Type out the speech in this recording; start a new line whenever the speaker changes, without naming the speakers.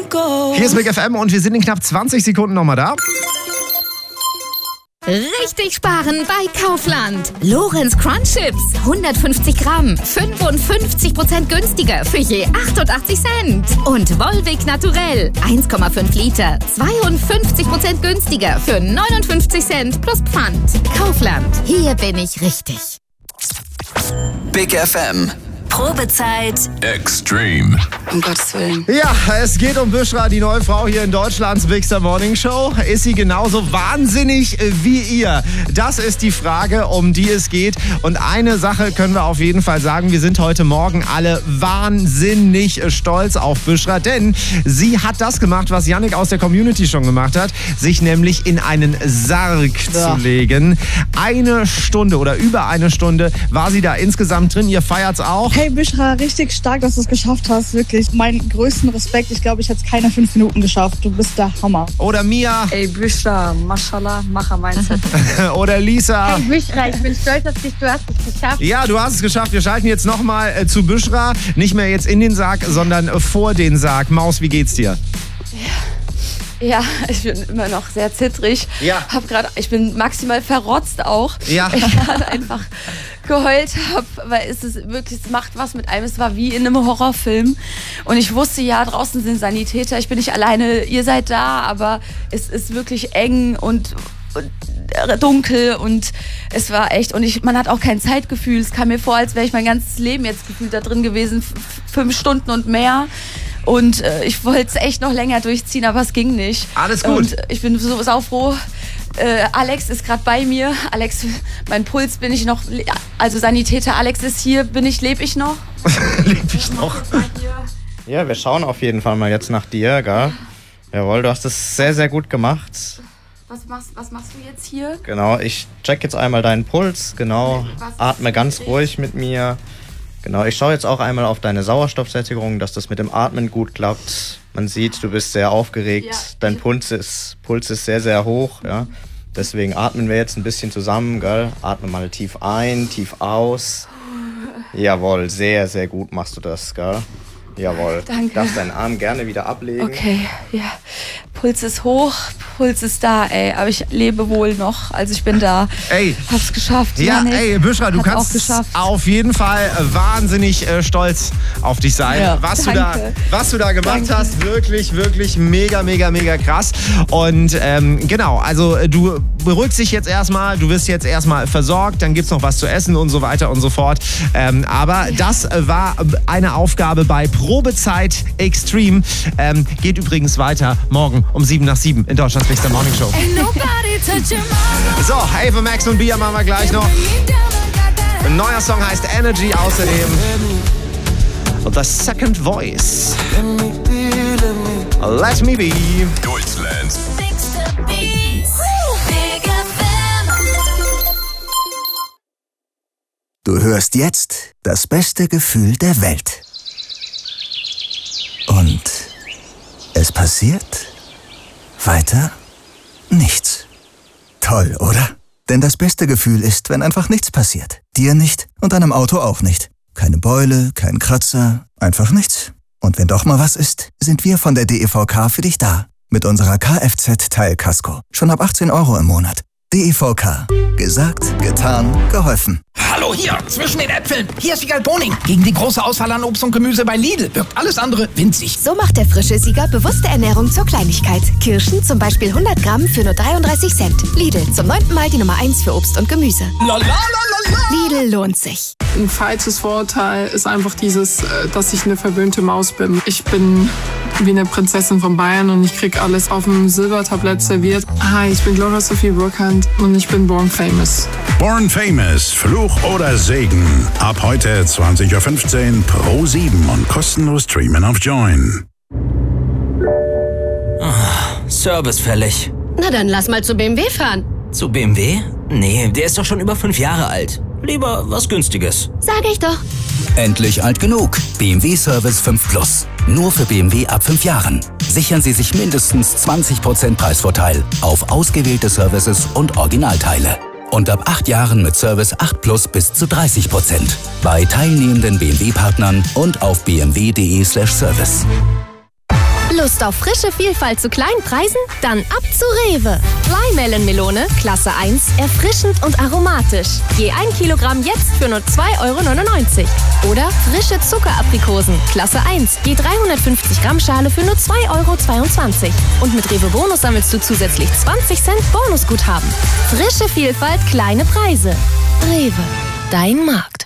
Hier ist Big FM und wir sind in knapp 20 Sekunden nochmal da.
Richtig sparen bei Kaufland. Lorenz Crunch Chips, 150 Gramm, 55% günstiger für je 88 Cent. Und Volvic Naturell, 1,5 Liter, 52% günstiger für 59 Cent plus Pfand. Kaufland, hier bin ich richtig.
Big FM.
Probezeit
Extreme.
Um Gottes Willen.
Ja, es geht um Büschra, die neue Frau hier in Deutschlands Big Star Morning Show. Ist sie genauso wahnsinnig wie ihr? Das ist die Frage, um die es geht. Und eine Sache können wir auf jeden Fall sagen. Wir sind heute Morgen alle wahnsinnig stolz auf Büschra, denn sie hat das gemacht, was Yannick aus der Community schon gemacht hat, sich nämlich in einen Sarg zu legen. 1 Stunde oder über 1 Stunde war sie da insgesamt drin. Ihr feiert's auch.
Hey Büschra, richtig stark, dass du es geschafft hast, wirklich. Meinen größten Respekt. Ich glaube, ich hätte es keine 5 Minuten geschafft. Du bist der Hammer.
Oder Mia.
Ey Büschra, Mashallah, Macher-Mindset.
Oder Lisa.
Hey Büschra, ich bin stolz auf dich, du hast es geschafft.
Ja, du hast es geschafft. Wir schalten jetzt nochmal zu Büschra. Nicht mehr jetzt in den Sarg, sondern vor den Sarg. Maus, wie geht's dir?
Ja, ich bin immer noch sehr zittrig.
Ja.
Ich bin maximal verrotzt auch.
Ja.
Weil ich gerade einfach geheult habe, weil es macht was mit einem. Es war wie in einem Horrorfilm. Und ich wusste, ja, draußen sind Sanitäter. Ich bin nicht alleine, ihr seid da, aber es ist wirklich eng und dunkel und es war echt, und man hat auch kein Zeitgefühl. Es kam mir vor, als wäre ich mein ganzes Leben jetzt gefühlt da drin gewesen, 5 Stunden und mehr. Und ich wollte es echt noch länger durchziehen, aber es ging nicht.
Alles gut.
Und ich bin so saufroh. Alex ist gerade bei mir. Alex, mein Puls bin ich noch. Also Sanitäter Alex ist hier. Lebe ich noch?
Lebe ich noch?
Ja, wir schauen auf jeden Fall mal jetzt nach dir, gell? Jawohl, du hast es sehr, sehr gut gemacht.
Was machst du jetzt hier?
Genau, ich check jetzt einmal deinen Puls. Genau, atme ganz ruhig mit mir. Genau, ich schaue jetzt auch einmal auf deine Sauerstoffsättigung, dass das mit dem Atmen gut klappt. Man sieht, du bist sehr aufgeregt. Ja. Dein Puls ist sehr, sehr hoch. Ja? Deswegen atmen wir jetzt ein bisschen zusammen. Gell? Atme mal tief ein, tief aus. Jawohl, sehr, sehr gut machst du das. Gell? Jawohl.
Danke.
Darfst deinen Arm gerne wieder ablegen.
Okay, ja. Puls ist hoch, Puls ist da, ey. Aber ich lebe wohl noch. Also ich bin da.
Ey.
Hab's geschafft.
Ja,
Janik,
ey, Büschra, du kannst auf jeden Fall wahnsinnig stolz auf dich sein.
Ja,
was du da gemacht hast, wirklich, wirklich mega, mega, mega krass. Und genau, also du beruhigst dich jetzt erstmal, du wirst jetzt erstmal versorgt, dann gibt's noch was zu essen und so weiter und so fort. Aber das war eine Aufgabe bei Probezeit Extreme. Geht übrigens weiter morgen um 7 nach 7 in Deutschlands Big Star Morning Show. So, Ava Max und Bia machen wir gleich noch. Ein neuer Song heißt Energy, außerdem The Second Voice. Let me be.
Deutschlands
Du hörst jetzt das beste Gefühl der Welt. Und es passiert weiter nichts. Toll, oder? Denn das beste Gefühl ist, wenn einfach nichts passiert. Dir nicht und deinem Auto auch nicht. Keine Beule, kein Kratzer, einfach nichts. Und wenn doch mal was ist, sind wir von der DEVK für dich da. Mit unserer Kfz-Teilkasko. Schon ab 18 € im Monat. DEVK. Gesagt, getan, geholfen.
Hallo hier, zwischen den Äpfeln. Hier ist Wiegald Boning. Gegen die große Auswahl an Obst und Gemüse bei Lidl wirkt alles andere winzig.
So macht der frische Sieger bewusste Ernährung zur Kleinigkeit. Kirschen zum Beispiel 100 Gramm für nur 33 Cent. Lidl, zum 9. Mal die Nummer 1 für Obst und Gemüse. Lidl lohnt sich.
Ein falsches Vorurteil ist einfach dieses, dass ich eine verwöhnte Maus bin. Ich bin wie eine Prinzessin von Bayern und ich krieg alles auf dem Silbertablett serviert. Hi, ich bin Gloria Sophie Burkhardt und ich bin Born Famous.
Born Famous, Fluch oder Segen. Ab heute 20.15 Uhr Pro7 und kostenlos streamen auf Join.
Service fällig.
Na dann lass mal zu BMW fahren.
Zu BMW? Nee, der ist doch schon über 5 Jahre alt. Lieber was Günstiges.
Sag ich doch.
Endlich alt genug. BMW Service 5 Plus. Nur für BMW ab 5 Jahren. Sichern Sie sich mindestens 20% Preisvorteil auf ausgewählte Services und Originalteile. Und ab 8 Jahren mit Service 8 Plus bis zu 30%. Bei teilnehmenden BMW-Partnern und auf bmw.de/service.
Lust auf frische Vielfalt zu kleinen Preisen? Dann ab zu Rewe. Flymelon-Melone, Klasse 1, erfrischend und aromatisch. Je 1 Kilogramm jetzt für nur 2,99 €. Oder frische Zuckeraprikosen, Klasse 1, je 350 Gramm Schale für nur 2,22 €. Und mit Rewe Bonus sammelst du zusätzlich 20 Cent Bonusguthaben. Frische Vielfalt, kleine Preise. Rewe, dein Markt.